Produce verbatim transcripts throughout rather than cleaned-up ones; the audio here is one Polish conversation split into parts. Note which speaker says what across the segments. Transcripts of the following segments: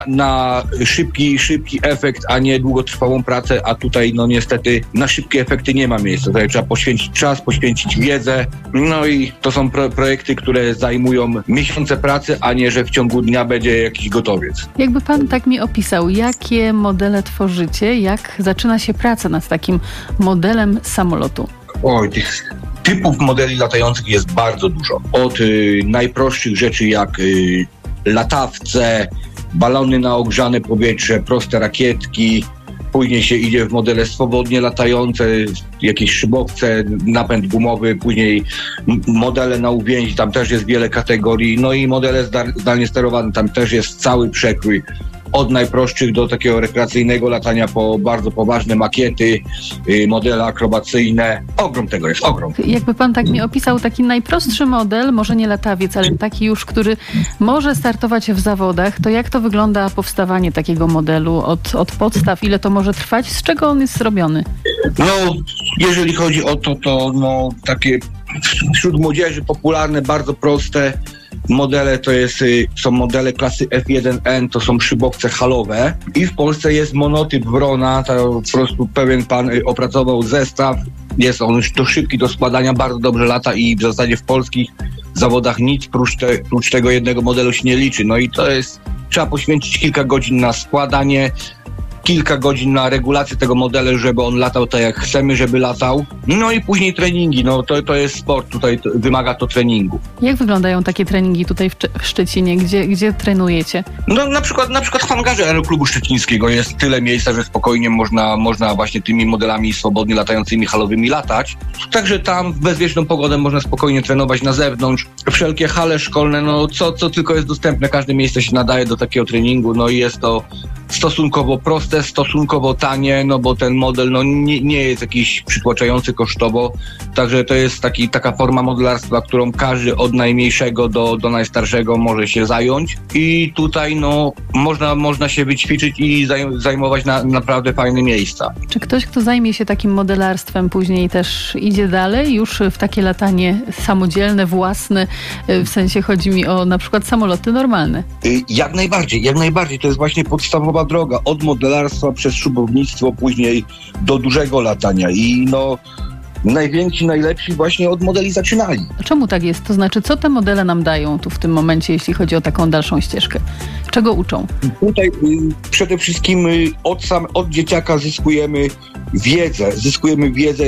Speaker 1: na szybki, szybki efekt, a nie długotrwałą pracę, a tutaj no niestety na szybkie efekty nie ma miejsca. Tutaj trzeba poświęcić czas, poświęcić wiedzę, no i to są pro- projekty, które zajmują miesiące pracy, a nie, że w ciągu dnia będzie jakiś gotowiec.
Speaker 2: Jakby pan tak mi opisał, jakie modele tworzycie, jak zaczyna się praca nad takim modelem samolotu?
Speaker 1: Oj, tych typów modeli latających jest bardzo dużo. Od y, najprostszych rzeczy jak y, latawce, balony na ogrzane powietrze, proste rakietki, później się idzie w modele swobodnie latające, jakieś szybowce, napęd gumowy, później m- modele na uwięzi, tam też jest wiele kategorii, no i modele zdar- zdalnie sterowane, tam też jest cały przekrój. Od najprostszych do takiego rekreacyjnego latania po bardzo poważne makiety, yy, modele akrobacyjne. Ogrom tego jest, ogrom.
Speaker 2: Jakby pan tak mi opisał taki najprostszy model, może nie latawiec, ale taki już, który może startować w zawodach, to jak to wygląda powstawanie takiego modelu od, od podstaw? Ile to może trwać? Z czego on jest zrobiony?
Speaker 1: No, jeżeli chodzi o to, to no, takie wśród młodzieży popularne, bardzo proste modele to jest, są modele klasy F jeden N, to są szybowce halowe i w Polsce jest monotyp Wrona, to po prostu pewien pan opracował zestaw, jest on już to szybki do składania, bardzo dobrze lata i w zasadzie w polskich zawodach nic prócz, te, prócz tego jednego modelu się nie liczy, no i to jest, trzeba poświęcić kilka godzin na składanie, kilka godzin na regulację tego modelu, żeby on latał tak jak chcemy, żeby latał. No i później treningi, no to, to jest sport, tutaj to, wymaga to treningu.
Speaker 2: Jak wyglądają takie treningi tutaj w, w Szczecinie? Gdzie, gdzie trenujecie?
Speaker 1: No na przykład, na przykład w hangarze Aeroklubu Szczecińskiego jest tyle miejsca, że spokojnie można, można właśnie tymi modelami swobodnie latającymi halowymi latać. Także tam w bezwieczną pogodę można spokojnie trenować na zewnątrz. Wszelkie hale szkolne, no co, co tylko jest dostępne, każde miejsce się nadaje do takiego treningu, no i jest to stosunkowo proste, stosunkowo tanie, no bo ten model no, nie, nie jest jakiś przytłaczający kosztowo, także to jest taki, taka forma modelarstwa, którą każdy od najmniejszego do, do najstarszego może się zająć i tutaj no, można, można się wyćwiczyć i zaj- zajmować na, naprawdę fajne miejsca.
Speaker 2: Czy ktoś, kto zajmie się takim modelarstwem później też idzie dalej już w takie latanie samodzielne, własne, w sensie chodzi mi o na przykład samoloty normalne?
Speaker 1: Jak najbardziej, jak najbardziej, to jest właśnie podstawowa droga, od modelarstwa przez szybownictwo, później do dużego latania i no najwięksi, najlepsi właśnie od modeli zaczynali.
Speaker 2: A czemu tak jest? To znaczy, co te modele nam dają tu w tym momencie, jeśli chodzi o taką dalszą ścieżkę? Czego uczą?
Speaker 1: Tutaj y, przede wszystkim y, od, sam, od dzieciaka zyskujemy wiedzę, zyskujemy wiedzę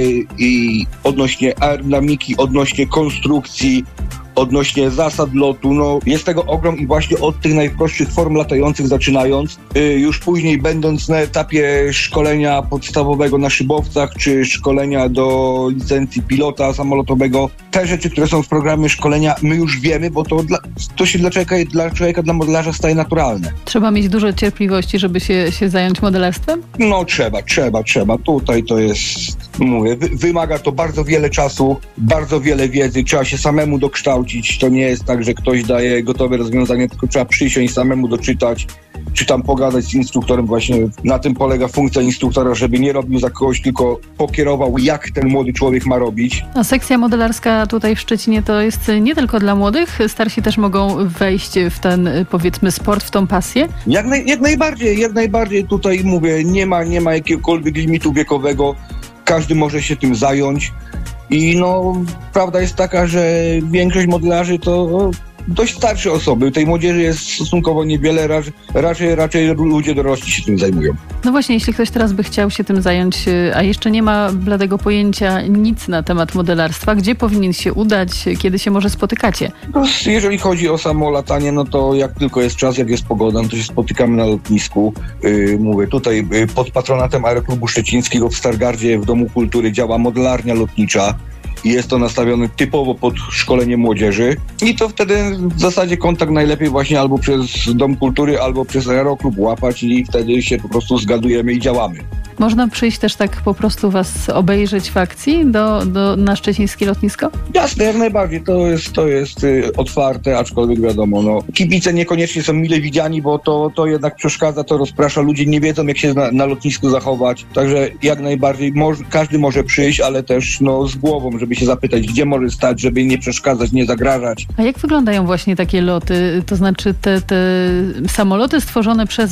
Speaker 1: i odnośnie aerodynamiki, odnośnie konstrukcji, odnośnie zasad lotu, no jest tego ogrom i właśnie od tych najprostszych form latających zaczynając, yy, już później będąc na etapie szkolenia podstawowego na szybowcach, czy szkolenia do licencji pilota samolotowego, te rzeczy, które są w programie szkolenia, my już wiemy, bo to, dla, to się dla człowieka, dla człowieka, dla modelarza staje naturalne.
Speaker 2: Trzeba mieć dużo cierpliwości, żeby się, się zająć modelarstwem?
Speaker 1: No trzeba, trzeba, trzeba. Tutaj to jest, mówię, wy, wymaga to bardzo wiele czasu, bardzo wiele wiedzy, trzeba się samemu dokształcić. To nie jest tak, że ktoś daje gotowe rozwiązanie, tylko trzeba przysiąść, samemu doczytać, czy tam pogadać z instruktorem. Właśnie na tym polega funkcja instruktora, żeby nie robił za kogoś, tylko pokierował, jak ten młody człowiek ma robić.
Speaker 2: A sekcja modelarska tutaj w Szczecinie to jest nie tylko dla młodych? Starsi też mogą wejść w ten, powiedzmy, sport, w tą pasję?
Speaker 1: Jak, naj, jak najbardziej, jak najbardziej tutaj mówię, nie ma, nie ma jakiegokolwiek limitu wiekowego, każdy może się tym zająć. I no, prawda jest taka, że większość modelarzy to dość starsze osoby. Tej młodzieży jest stosunkowo niewiele, raczej, raczej ludzie dorośli się tym zajmują.
Speaker 2: No właśnie, jeśli ktoś teraz by chciał się tym zająć, a jeszcze nie ma bladego pojęcia nic na temat modelarstwa, gdzie powinien się udać, kiedy się może spotykacie?
Speaker 1: No, jeżeli chodzi o samo latanie, no to jak tylko jest czas, jak jest pogoda, no to się spotykamy na lotnisku. Yy, mówię, tutaj yy, pod patronatem Aeroklubu Szczecińskiego w Stargardzie w Domu Kultury działa modelarnia lotnicza. Jest to nastawione typowo pod szkolenie młodzieży i to wtedy w zasadzie kontakt najlepiej właśnie albo przez Dom Kultury, albo przez Aeroklub łapać i wtedy się po prostu zgadujemy i działamy.
Speaker 2: Można przyjść też tak po prostu was obejrzeć w akcji do, do, na szczecińskie lotnisko?
Speaker 1: Jasne, jak najbardziej. To jest, to jest y, otwarte, aczkolwiek wiadomo, no, kibice niekoniecznie są mile widziani, bo to, to jednak przeszkadza, to rozprasza. Ludzie nie wiedzą, jak się na, na lotnisku zachować. Także jak najbardziej moż, każdy może przyjść, ale też no, z głową, żeby się zapytać, gdzie może stać, żeby nie przeszkadzać, nie zagrażać.
Speaker 2: A jak wyglądają właśnie takie loty? To znaczy te, te samoloty stworzone przez